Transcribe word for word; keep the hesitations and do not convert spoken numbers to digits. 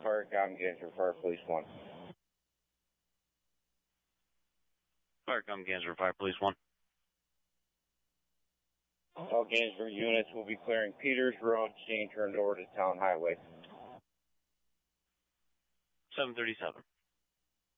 Firecom, Gainesville Fire Police one. Firecom, Gainesville Fire Police one. All Gainesville units will be clearing Peters Road, being turned over to Town Highway. seven thirty-seven.